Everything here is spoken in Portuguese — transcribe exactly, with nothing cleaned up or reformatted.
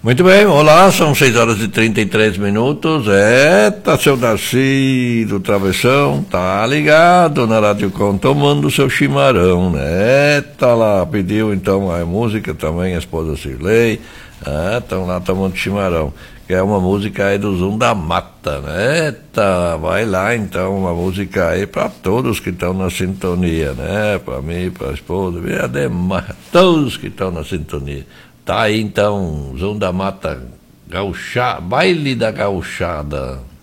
Muito bem, olá, são seis horas e trinta e três minutos. É, tá seu Darcy do Travessão, tá ligado na Rádio Com, tomando seu chimarrão, né? Tá lá, pediu então a música também, a esposa Cirlei, estão lá tomando chimarrão, que é uma música aí do Zum da Mata, né? Tá, vai lá então, uma música aí para todos que estão na sintonia, né? Para mim, para a esposa, e demais, todos que estão na sintonia. Tá aí então, Zum da Mata, gauchá, baile da gauchada.